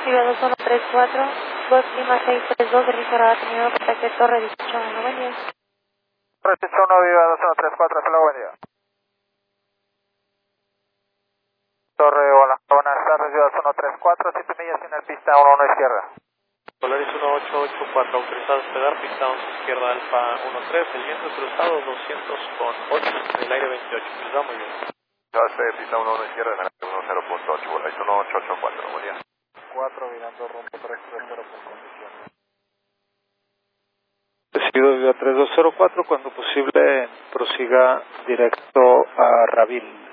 Viva 2134, 2 Lima 632, Ricardo Ateneo, contacto Torre 18, buen día. Torre 18, Viva 2134, hasta luego, buen día. Torre, hola, buenas tardes, Viva 2134, 7 millas en el pista 11 izquierda. Polaris 1884, autorizado a despegar, pista 11 izquierda, Alfa 13, el viento cruzado 200,8, en el aire 28, les va muy bien. Pista 11 izquierda, en el aire 10.8, Polaris 1884, buen día. 4, virando rumbo 330 por condición. Recibido Viva 3204, cuando posible prosiga directo a Ravil.